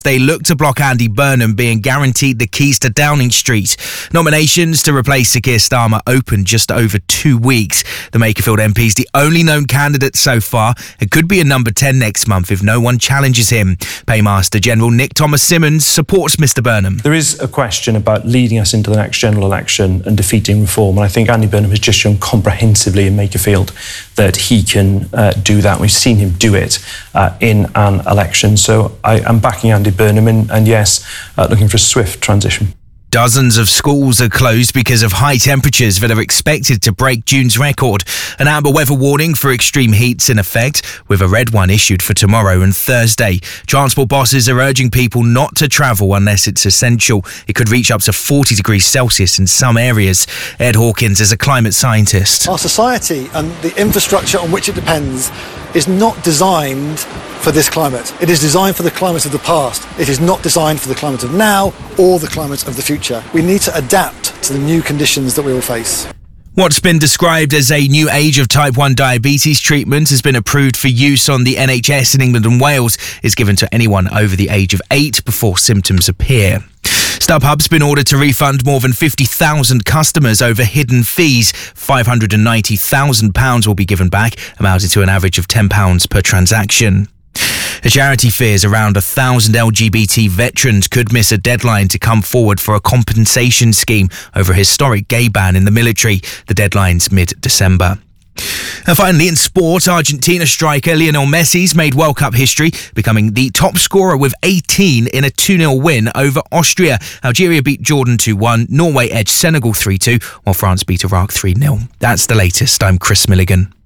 They look to block Andy Burnham being guaranteed the keys to Downing Street. Nominations to replace Sir Keir Starmer opened just over 2 weeks. The Makerfield MP is the only known candidate so far and could be a number 10 next month if no one challenges him. Paymaster General Nick Thomas-Symonds supports Mr Burnham. There is a question about leading us into the next general election and defeating reform, and I think Andy Burnham has just shown comprehensively in Makerfield that he can do that. We've seen him do it in an election, so I am backing Andy Burnham and yes, looking for a swift transition. Dozens of schools are closed because of high temperatures that are expected to break June's record. An amber weather warning for extreme heat's in effect, with a red one issued for tomorrow and Thursday. Transport bosses are urging people not to travel unless it's essential. It could reach up to 40 degrees Celsius in some areas. Ed Hawkins is a climate scientist. Our society and the infrastructure on which it depends is not designed for this climate. It is designed for the climate of the past. It is not designed for the climate of now or the climate of the future. We need to adapt to the new conditions that we will face. What's been described as a new age of type 1 diabetes treatment has been approved for use on the NHS in England and Wales. It's given to anyone over the age of 8 before symptoms appear. StubHub's been ordered to refund more than 50,000 customers over hidden fees. £590,000 will be given back, amounting to an average of £10 per transaction. A charity fears around 1,000 LGBT veterans could miss a deadline to come forward for a compensation scheme over a historic gay ban in the military. The deadline's mid-December. And finally, in sport, Argentina striker Lionel Messi's made World Cup history, becoming the top scorer with 18 in a 2-0 win over Austria. Algeria beat Jordan 2-1, Norway edged Senegal 3-2, while France beat Iraq 3-0. That's the latest. I'm Chris Milligan.